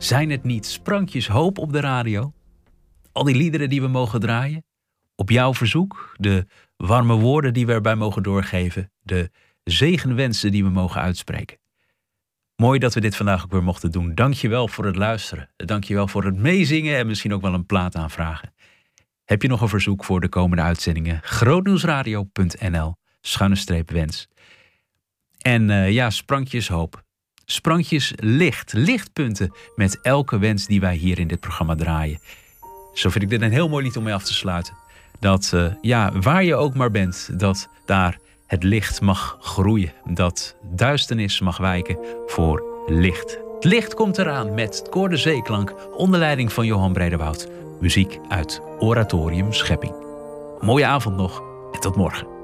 Zijn het niet sprankjes hoop op de radio? Al die liederen die we mogen draaien? Op jouw verzoek? De warme woorden die we erbij mogen doorgeven? De zegenwensen die we mogen uitspreken? Mooi dat we dit vandaag ook weer mochten doen. Dank je wel voor het luisteren. Dank je wel voor het meezingen en misschien ook wel een plaat aanvragen. Heb je nog een verzoek voor de komende uitzendingen? grootnieuwsradio.nl/wens. En sprankjes hoop. Sprankjes licht. Lichtpunten met elke wens die wij hier in dit programma draaien. Zo vind ik dit een heel mooi lied om mee af te sluiten. Dat waar je ook maar bent, dat daar het licht mag groeien. Dat duisternis mag wijken voor licht. Het licht komt eraan met het koor De Zeeklank onder leiding van Johan Bredewoud. Muziek uit Oratorium Schepping. Mooie avond nog en tot morgen.